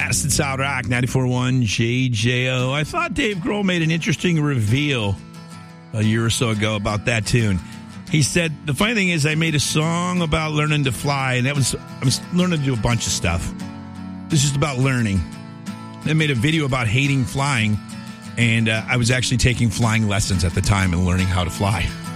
Acid South Rock, 94.1 JJO. I thought Dave Grohl made an interesting reveal a year or so ago about that tune. He said, the funny thing is I made a song about learning to fly, and I was learning to do a bunch of stuff. This is about learning. I made a video about hating flying, and I was actually taking flying lessons at the time and learning how to fly.